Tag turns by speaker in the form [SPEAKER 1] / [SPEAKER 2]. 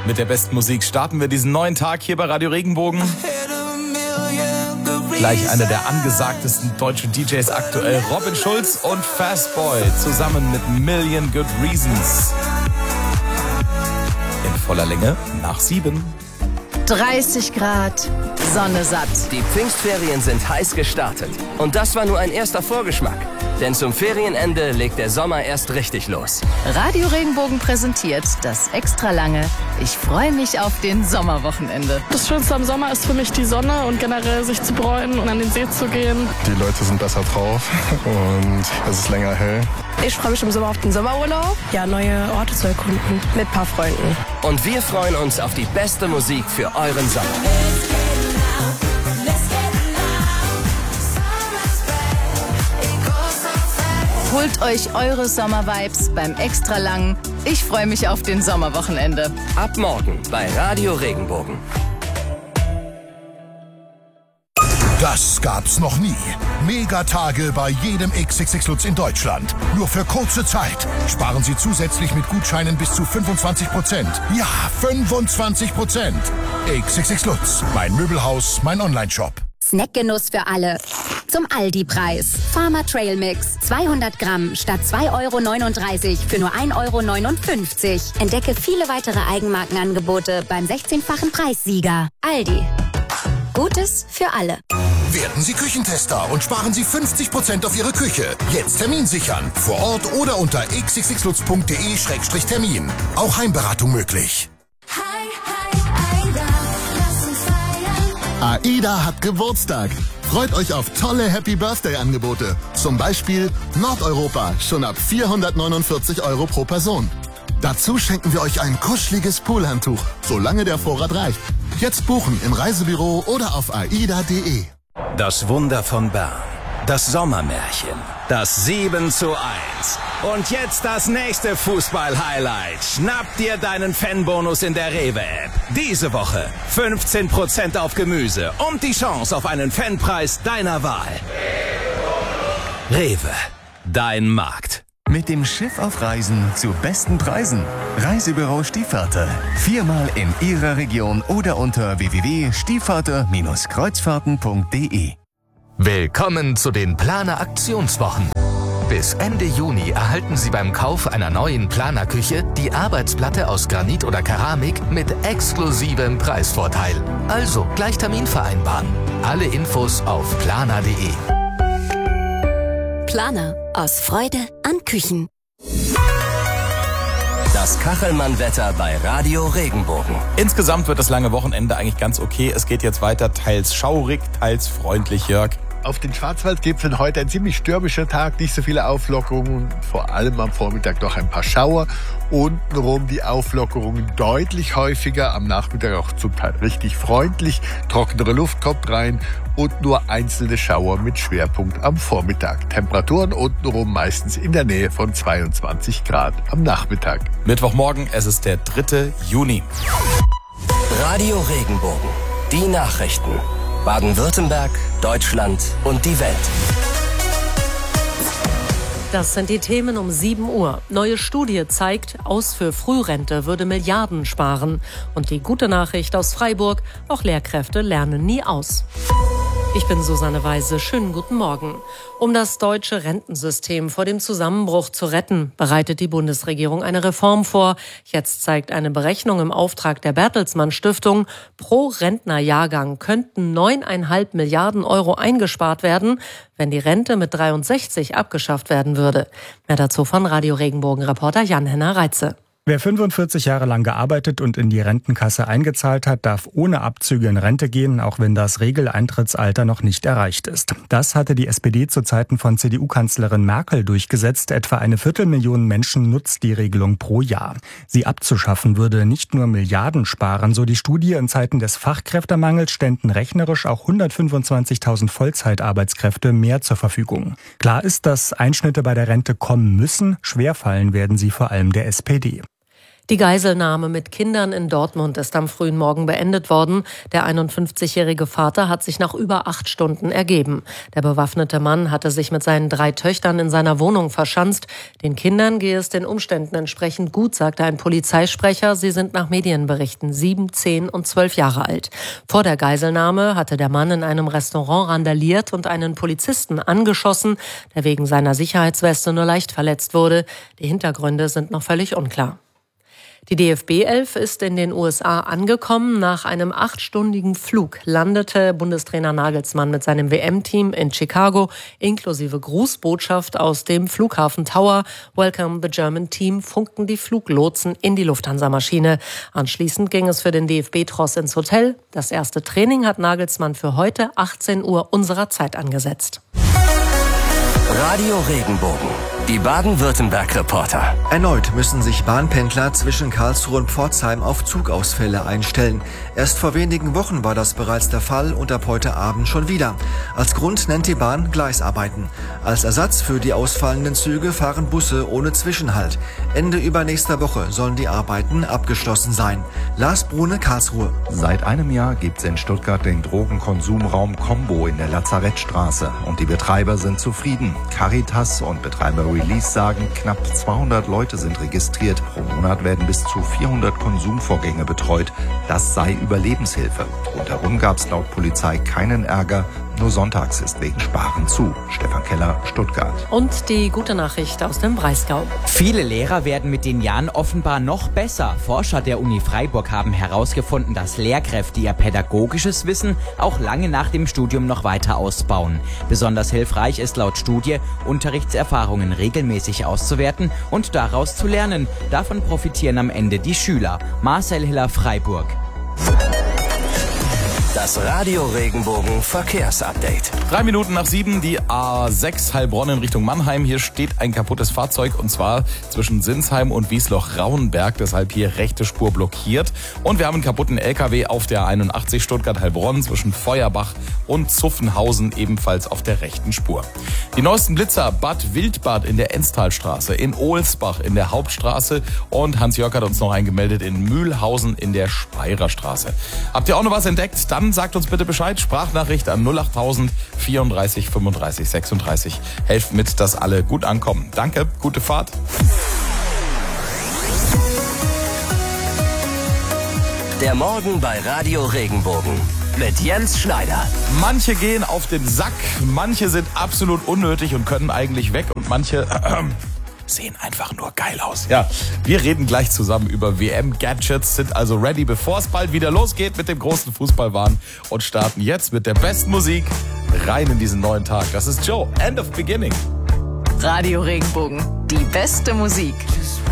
[SPEAKER 1] Mit der besten Musik starten wir diesen neuen Tag hier bei Radio Regenbogen. Gleich einer der angesagtesten deutschen DJs aktuell, Robin Schulz und Fastboy, zusammen mit Million Good Reasons. In voller Länge nach 7.
[SPEAKER 2] 30 Grad, Sonne satt.
[SPEAKER 3] Die Pfingstferien sind heiß gestartet. Und das war nur ein erster Vorgeschmack. Denn zum Ferienende legt der Sommer erst richtig los.
[SPEAKER 2] Radio Regenbogen präsentiert das extra lange Ich freue mich auf den Sommerwochenende.
[SPEAKER 4] Das Schönste am Sommer ist für mich die Sonne und generell sich zu bräunen und an den See zu gehen.
[SPEAKER 5] Die Leute sind besser drauf und es ist länger hell.
[SPEAKER 6] Ich freue mich im Sommer auf den Sommerurlaub. Ja, neue Orte zu erkunden mit ein paar Freunden.
[SPEAKER 3] Und wir freuen uns auf die beste Musik für euren Sommer.
[SPEAKER 2] Holt euch eure Sommervibes beim extra langen Ich freue mich auf den Sommerwochenende.
[SPEAKER 3] Ab morgen bei Radio Regenbogen.
[SPEAKER 7] Das gab's noch nie. Megatage bei jedem XXX Lutz in Deutschland. Nur für kurze Zeit. Sparen Sie zusätzlich mit Gutscheinen bis zu 25%. Ja, 25%. XXX Lutz. Mein Möbelhaus, mein Onlineshop.
[SPEAKER 8] Snackgenuss für alle. Zum Aldi-Preis. Farmer Trail Mix. 200 Gramm statt 2,39 € für nur 1,59 €. Entdecke viele weitere Eigenmarkenangebote beim 16-fachen Preissieger. Aldi. Gutes für alle.
[SPEAKER 7] Werden Sie Küchentester und sparen Sie 50% auf Ihre Küche. Jetzt Termin sichern. Vor Ort oder unter xxxlutz.de/Termin. Auch Heimberatung möglich.
[SPEAKER 9] AIDA hat Geburtstag. Freut euch auf tolle Happy-Birthday-Angebote. Zum Beispiel Nordeuropa, schon ab 449 € pro Person. Dazu schenken wir euch ein kuscheliges Poolhandtuch, solange der Vorrat reicht. Jetzt buchen im Reisebüro oder auf aida.de.
[SPEAKER 10] Das Wunder von Bern. Das Sommermärchen. Das 7:1. Und jetzt das nächste Fußball-Highlight. Schnapp dir deinen Fanbonus in der Rewe-App. Diese Woche 15% auf Gemüse und die Chance auf einen Fanpreis deiner Wahl. Rewe. Dein Markt.
[SPEAKER 11] Mit dem Schiff auf Reisen zu besten Preisen. Reisebüro Stiefvater. 4-mal in Ihrer Region oder unter www.stiefvater-kreuzfahrten.de.
[SPEAKER 12] Willkommen zu den Planer Aktionswochen. Bis Ende Juni erhalten Sie beim Kauf einer neuen Planerküche die Arbeitsplatte aus Granit oder Keramik mit exklusivem Preisvorteil. Also gleich Termin vereinbaren. Alle Infos auf planer.de.
[SPEAKER 8] Planer. Aus Freude an Küchen.
[SPEAKER 3] Das Kachelmann-Wetter bei Radio Regenbogen.
[SPEAKER 1] Insgesamt wird das lange Wochenende eigentlich ganz okay. Es geht jetzt weiter, teils schaurig, teils freundlich, Jörg.
[SPEAKER 13] Auf den Schwarzwaldgipfeln heute ein ziemlich stürmischer Tag, nicht so viele Auflockerungen, vor allem am Vormittag noch ein paar Schauer. Untenrum die Auflockerungen deutlich häufiger, am Nachmittag auch zum Teil richtig freundlich. Trockenere Luft kommt rein und nur einzelne Schauer mit Schwerpunkt am Vormittag. Temperaturen untenrum meistens in der Nähe von 22 Grad am Nachmittag.
[SPEAKER 1] Mittwochmorgen, es ist der 3. Juni.
[SPEAKER 3] Radio Regenbogen. Die Nachrichten. Baden-Württemberg, Deutschland und die Welt.
[SPEAKER 14] Das sind die Themen um 7 Uhr. Neue Studie zeigt, Aus für Frührente würde Milliarden sparen. Und die gute Nachricht aus Freiburg, auch Lehrkräfte lernen nie aus. Ich bin Susanne Weise. Schönen guten Morgen. Um das deutsche Rentensystem vor dem Zusammenbruch zu retten, bereitet die Bundesregierung eine Reform vor. Jetzt zeigt eine Berechnung im Auftrag der Bertelsmann Stiftung, pro Rentnerjahrgang könnten 9,5 Milliarden € eingespart werden, wenn die Rente mit 63 abgeschafft werden würde. Mehr dazu von Radio Regenbogen-Reporter Jan-Henner Reitze.
[SPEAKER 15] Wer 45 Jahre lang gearbeitet und in die Rentenkasse eingezahlt hat, darf ohne Abzüge in Rente gehen, auch wenn das Regeleintrittsalter noch nicht erreicht ist. Das hatte die SPD zu Zeiten von CDU-Kanzlerin Merkel durchgesetzt. Etwa 250.000 Menschen nutzt die Regelung pro Jahr. Sie abzuschaffen würde nicht nur Milliarden sparen, so die Studie. In Zeiten des Fachkräftemangels ständen rechnerisch auch 125.000 Vollzeitarbeitskräfte mehr zur Verfügung. Klar ist, dass Einschnitte bei der Rente kommen müssen. Schwerfallen werden sie vor allem der SPD.
[SPEAKER 14] Die Geiselnahme mit Kindern in Dortmund ist am frühen Morgen beendet worden. Der 51-jährige Vater hat sich nach über 8 Stunden ergeben. Der bewaffnete Mann hatte sich mit seinen 3 Töchtern in seiner Wohnung verschanzt. Den Kindern gehe es den Umständen entsprechend gut, sagte ein Polizeisprecher. Sie sind nach Medienberichten 7, 10 und 12 Jahre alt. Vor der Geiselnahme hatte der Mann in einem Restaurant randaliert und einen Polizisten angeschossen, der wegen seiner Sicherheitsweste nur leicht verletzt wurde. Die Hintergründe sind noch völlig unklar. Die DFB-11 ist in den USA angekommen. Nach einem 8-stündigen Flug landete Bundestrainer Nagelsmann mit seinem WM-Team in Chicago, inklusive Grußbotschaft aus dem Flughafen Tower. Welcome the German Team funkten die Fluglotsen in die Lufthansa-Maschine. Anschließend ging es für den DFB-Tross ins Hotel. Das erste Training hat Nagelsmann für heute 18 Uhr unserer Zeit angesetzt.
[SPEAKER 3] Radio Regenbogen, die Baden-Württemberg-Reporter.
[SPEAKER 16] Erneut müssen sich Bahnpendler zwischen Karlsruhe und Pforzheim auf Zugausfälle einstellen. Erst vor wenigen Wochen war das bereits der Fall und ab heute Abend schon wieder. Als Grund nennt die Bahn Gleisarbeiten. Als Ersatz für die ausfallenden Züge fahren Busse ohne Zwischenhalt. Ende übernächster Woche sollen die Arbeiten abgeschlossen sein. Lars Brune, Karlsruhe.
[SPEAKER 17] Seit einem Jahr gibt es in Stuttgart den Drogenkonsumraum Combo in der Lazarettstraße und die Betreiber sind zufrieden. Caritas und Betreiber Release sagen, knapp 200 Leute sind registriert. Pro Monat werden bis zu 400 Konsumvorgänge betreut. Das sei Überlebenshilfe. Rundherum gab es laut Polizei keinen Ärger. Nur sonntags ist wegen Sparen zu. Stefan Keller, Stuttgart.
[SPEAKER 14] Und die gute Nachricht aus dem Breisgau.
[SPEAKER 18] Viele Lehrer werden mit den Jahren offenbar noch besser. Forscher der Uni Freiburg haben herausgefunden, dass Lehrkräfte ihr pädagogisches Wissen auch lange nach dem Studium noch weiter ausbauen. Besonders hilfreich ist laut Studie, Unterrichtserfahrungen regelmäßig auszuwerten und daraus zu lernen. Davon profitieren am Ende die Schüler. Marcel Hiller, Freiburg.
[SPEAKER 3] Das Radio Regenbogen Verkehrsupdate.
[SPEAKER 1] 3 Minuten nach 7, die A6 Heilbronn in Richtung Mannheim. Hier steht ein kaputtes Fahrzeug und zwar zwischen Sinsheim und Wiesloch-Rauenberg. Deshalb hier rechte Spur blockiert. Und wir haben einen kaputten LKW auf der 81 Stuttgart-Heilbronn zwischen Feuerbach und Zuffenhausen ebenfalls auf der rechten Spur. Die neuesten Blitzer: Bad Wildbad in der Enztalstraße, in Ohlsbach in der Hauptstraße und Hans-Jörg hat uns noch eingemeldet in Mühlhausen in der Speierstraße. Habt ihr auch noch was entdeckt? Dann sagt uns bitte Bescheid. Sprachnachricht an 08000 34 35 36. Helft mit, dass alle gut ankommen. Danke, gute Fahrt.
[SPEAKER 3] Der Morgen bei Radio Regenbogen mit Jens Schneider.
[SPEAKER 1] Manche gehen auf den Sack, manche sind absolut unnötig und können eigentlich weg und manche sehen einfach nur geil aus. Ja, wir reden gleich zusammen über WM-Gadgets, sind also ready, bevor es bald wieder losgeht mit dem großen Fußballwahn und starten jetzt mit der besten Musik rein in diesen neuen Tag. Das ist Joe, End of Beginning.
[SPEAKER 2] Radio Regenbogen, die beste Musik.